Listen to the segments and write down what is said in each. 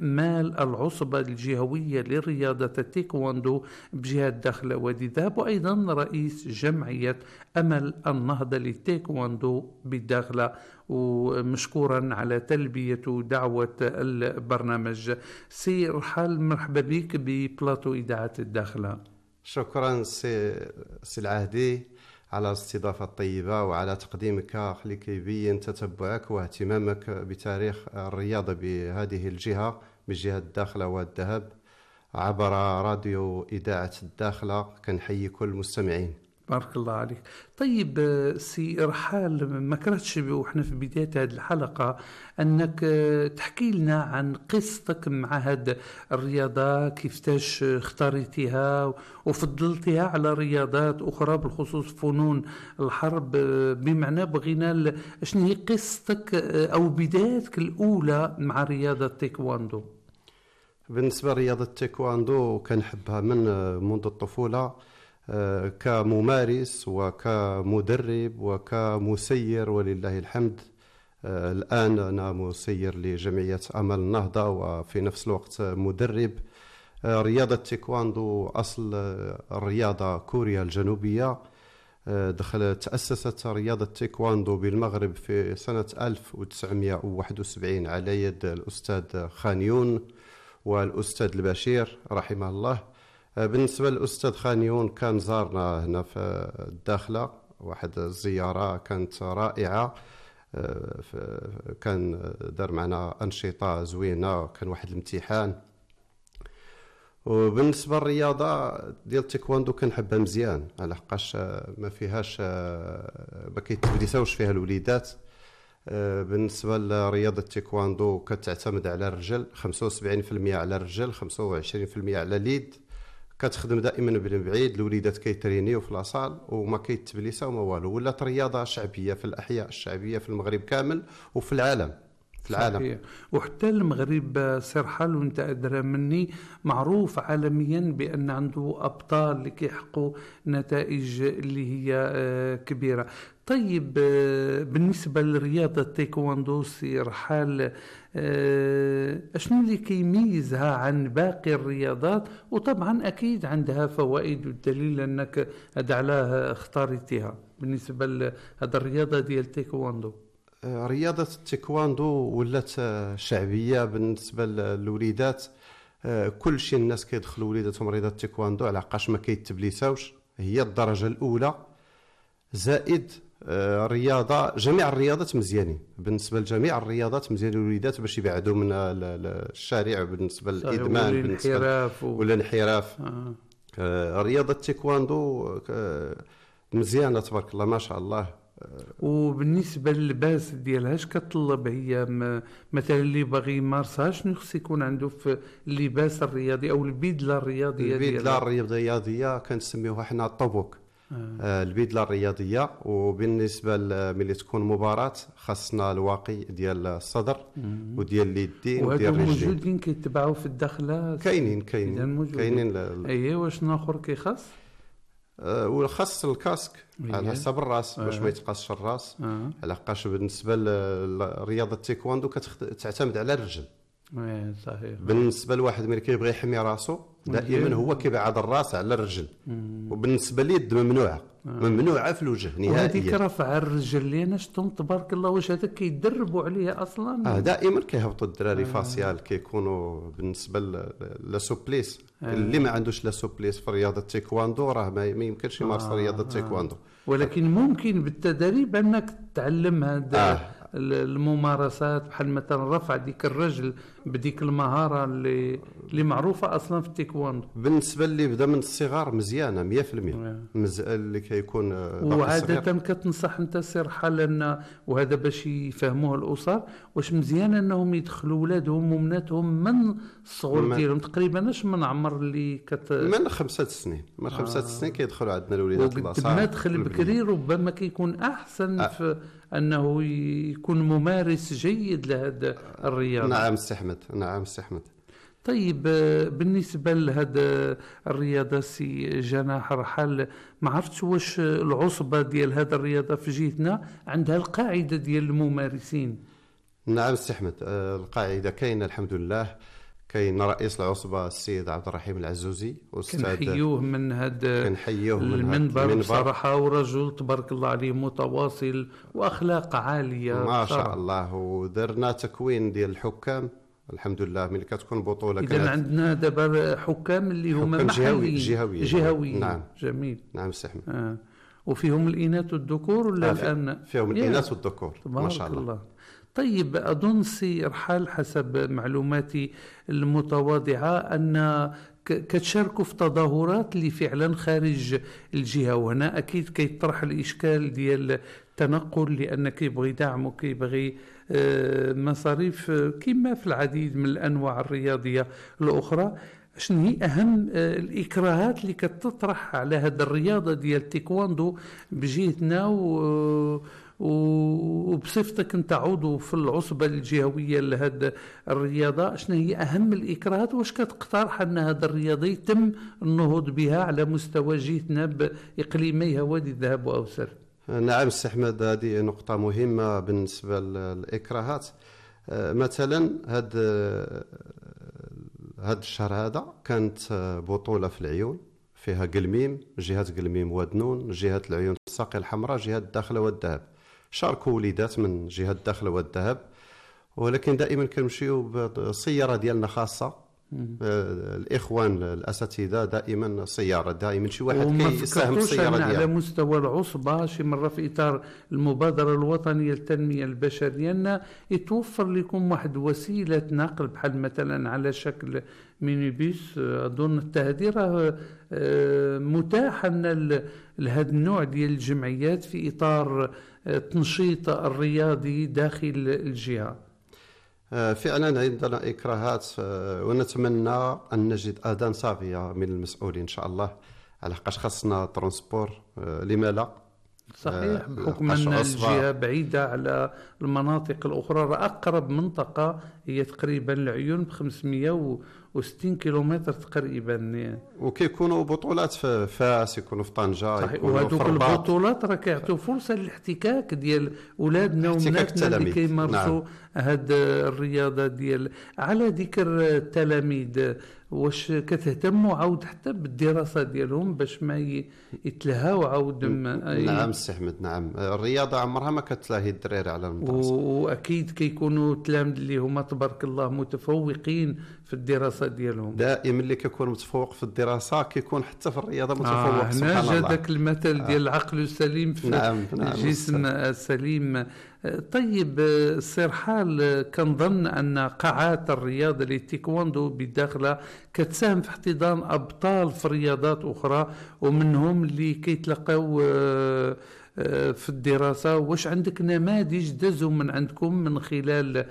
مال العصبة الجهوية لرياضة التايكوندو بجهة داخلة وادي ذهب، وأيضا رئيس جمعية أمل النهضة للتايكوندو بالداخلة، ومشكورا على تلبية دعوة البرنامج. سي رحال، مرحبا بك ببلاطو إذاعة الداخلة. شكرا سي العهدي على الاستضافة الطيبة وعلى تقديمك اللي كيبين تتبعك واهتمامك بتاريخ الرياضة بهذه الجهة، بجهة الداخلة والذهب، عبر راديو إذاعة الداخلة. كنحيي كل المستمعين. بارك الله عليك. طيب سي رحال، ما كرهتش وحنا في بداية هذه الحلقة أنك تحكي لنا عن قصتك مع هذه الرياضة، كيفتاش اختاريتها وفضلتها على رياضات أخرى، بالخصوص فنون الحرب. بمعنى بغينا شنو هي قصتك أو بدايتك الأولى مع رياضة التايكواندو؟ بالنسبة لرياضة التايكواندو كنحبها منذ الطفولة، كممارس وكمدرب وكمسير ولله الحمد. الآن أنا مسير لجمعية أمل النهضة وفي نفس الوقت مدرب. رياضة التايكواندو أصل الرياضة كوريا الجنوبية. تأسست رياضة التايكواندو بالمغرب في سنة 1971 على يد الأستاذ خانيون والأستاذ البشير رحمه الله. بالنسبة للأستاذ خانيون كان زارنا هنا في الداخلة، واحد الزيارة كانت رائعة. كان دار معنا أنشطة زوينة، كان واحد الامتحان. وبالنسبة للرياضة ديال التايكواندو كنحبها مزيان، على حقاش ما فيهاش ما كيتبديساوش فيها الوليدات. بالنسبة لرياضة التايكواندو كتعتمد على الرجل، 75% على الرجل، 25% على اليد. كتخدم دائما من بعيد، الوليدات كيترينيو في لاصال وما كيتبليساو ما والو. ولات رياضه شعبيه في الاحياء الشعبيه في المغرب كامل وفي العالم. صحيح. وحتى المغرب سرحال، وانت ادرى مني، معروف عالميا بان عنده ابطال اللي كيحققوا نتائج اللي هي كبيره. طيب بالنسبه لرياضه التايكواندو سي رحال، اشنو اللي كيميزها عن باقي الرياضات؟ وطبعا اكيد عندها فوائد، والدليل انك هذا علاه اختاريتها بالنسبه لهذه الرياضه ديال التايكواندو. رياضة التايكواندو ولات شعبية بالنسبة للوليدات. كل شيء الناس كيدخلوا وليداتهم رياضة التايكواندو على عقاش ما كيتبليساوش. هي الدرجة الأولى، زائد رياضة. جميع الرياضات مزيانين، بالنسبة لجميع الرياضات مزيانين الوليدات باش يبعدوا من الشارع بالنسبة للإدمان بالنسبة والانحراف. رياضة التايكواندو مزيانة تبارك الله ما شاء الله. وبالنسبه للباس ديالها اش كتطلب هي؟ مثلا اللي باغي يمارسها شنو خص يكون عنده في اللباس الرياضي او البدله الرياضيه ديالها؟ البدله الرياضيه كنسميوها حنا الطبوك. البدله الرياضيه. وبالنسبه ملي تكون مباراه خاصنا الواقي ديال الصدر وديال اليدين وديال الرجلين. وهادو موجودين كيتباعوا في الداخله؟ كاينين. اييه. واش اخر كيخص؟ والخاص الكاسك على حسب الراس باش ما يتقاسش الراس. على حقاش بالنسبه لرياضه التايكواندو كتعتمد على الرجل. صحيح. بالنسبه لواحد ملي كيبغي يحمي راسو دائما هو كيبعد الراس على الرجل. وبالنسبه لليد ممنوعه في الوجه نهائيا. وهذيك رفع الرجل لينا شتم تبارك الله، واش هذاك كيدربوا عليه اصلا؟ دائما كيهبطوا الدراري فاسيال كيكونوا بالنسبه للسوبليس. اللي ما عندوش لا سوبليس في رياضه التايكواندو راه ما يمكنش يمارس رياضه التايكواندو. ولكن ممكن بالتدريب انك تعلم هذا الممارسات، بحال مثلا رفع ديك الرجل بديك المهاره اللي معروفه اصلا في التايكواندو. بالنسبه اللي بدا من الصغار مزيانه 100%. اللي كيكون وعاده كتنصح انت سير حال ان وهذا باش يفهموه الاسر، واش مزيان انهم يدخلوا ولادهم ومناتهم من الصغر ديالهم تقريبا اش من عمر اللي من 5 سنين. من 5 سنين كيدخلوا عندنا الوليدات اللاصق. ما دخل بكري ربما كيكون احسن في انه يكون ممارس جيد لهذا الرياضه. نعم استحمد. طيب بالنسبه لهذا الرياضه سي جناح رحال، ما عرفتش واش العصبه ديال هذا الرياضه في جهتنا عندها القاعده ديال الممارسين؟ نعم استحمد. القاعده كاينه الحمد لله. كاين رئيس العصبة السيد عبد الرحيم العزوزي، كنحيوه من هذا المنبر بصراحة، ورجل تبارك الله عليه متواصل وأخلاق عالية ما شاء الله. ودرنا تكوين ديال الحكام الحمد لله. ملي كتكون بطولة إذا عندنا دابا حكام اللي هما محليين جهويين. نعم جميل. نعم سي أحمد. وفيهم الإناث والذكور ولا الآن؟ فيهم الإناث والذكور ما شاء الله. طيب أظن سي رحال حسب معلوماتي المتواضعة أن كتشاركوا في تظاهرات اللي فعلا خارج الجهة، وهنا أكيد كيطرح الإشكال ديال التنقل، لأن كيبغي دعم وكيبغي مصاريف كما في العديد من الأنواع الرياضية الأخرى. شنو هي أهم الإكراهات اللي كتطرح على هذه الرياضة ديال التايكواندو بجهتنا وبصفتك انت عضو في العصبة الجهوية لهذه الرياضة؟ شنو هي أهم الإكراهات؟ واش كتقترح أن هذا الرياضة يتم النهوض بها على مستوى جهتنا بإقليميها وادي الذهب وأوسر؟ نعم سي أحمد، هذه نقطة مهمة بالنسبة للإكراهات. مثلا هذا الشهر هذا كانت بطولة في العيون فيها قلميم، جهة قلميم ودنون، جهة العيون الساقية الحمراء، جهة الداخلة والذهب. شاركوا وليدات من جهة الداخلة والذهب، ولكن دائما كنمشيو بالسيارة ديالنا خاصة. الإخوان الأساتذة دائما سيارة، دائما شي واحد كيساهم في السيارة ديالو. على مستوى العصبة شي مرة في إطار المبادرة الوطنية للتنمية البشرية أن يتوفر لكم واحد وسيلة نقل بحال مثلا على شكل مينيبيس. أظن التهديرة متاحة لهذا النوع ديال الجمعيات في إطار التنشيط الرياضي داخل الجهة. فعلا عندنا إكراهات، ونتمنى أن نجد أذان صاغية من المسؤولين إن شاء الله، على حقاش خاصنا ترونسبور. لما لا؟ صحيح، بحكم أن الجهة بعيدة على المناطق الأخرى. أقرب منطقة هي تقريبا العيون ب 560 كيلومتر تقريبا، وكيكونوا بطولات في فاس، يكونوا في طنجة، يكونوا في الرباط. البطولات راه كيعطيو فرصة للاحتكاك ديال أولادنا وبناتنا اللي كيمارسوا هاد الرياضة ديال. على ذكر التلاميذ، واش كتهتموا عاود حتى بالدراسة ديالهم باش ما يتلهاو عاود؟ نعم سي أحمد، نعم. الرياضة عمرها ما كتلاهي الدراري على المدرسة، وأكيد كيكونوا تلاميذ اللي هما تبارك الله متفوقين في الدراسة ديالهم. دائما اللي كيكون متفوق في الدراسة كيكون حتى في الرياضة متفوق. سبحان الله. هنا ذاك المثل ديال العقل السليم في الجسم السليم. طيب سي رحال، كنظن أن قاعات الرياضة للتايكواندو بالداخلة كتساهم في احتضان أبطال في رياضات أخرى، ومنهم اللي كيتلقاو في الدراسة. واش عندك نماذج دازوا من عندكم من خلال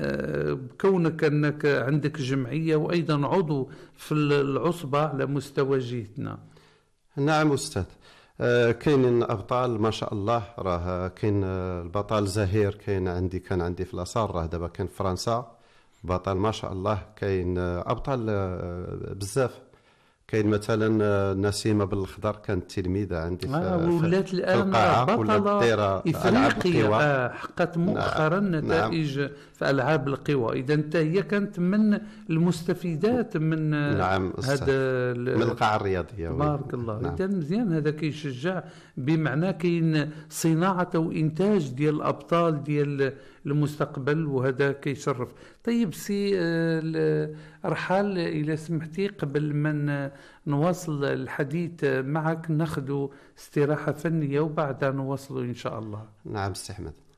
كونك أنك عندك جمعية وأيضا عضو في العصبة على مستوى جهتنا؟ نعم أستاذ، كاين ابطال ما شاء الله. راه كاين البطل زهير، كان عندي في الأسار، راه دابا كان في فرنسا بطل ما شاء الله. كاين ابطال بزاف. كاين مثلا نسيمة بالخضر كانت تلميذة عندي ولات الآن بطلة إفريقيا، حققت مؤخرا نتائج في ألعاب القوى. إذا انت هي كانت من المستفيدات من هذا من القاعة الرياضية. بارك الله. إذا مزيان، هذا كيشجع، بمعنى كاين صناعة وإنتاج ديال الأبطال ديال المستقبل، وهذا كيشرف. طيب سي رحال، إلى سمحتي قبل ما نواصل الحديث معك ناخذ استراحة فنية وبعدها نواصل إن شاء الله. نعم سي أحمد.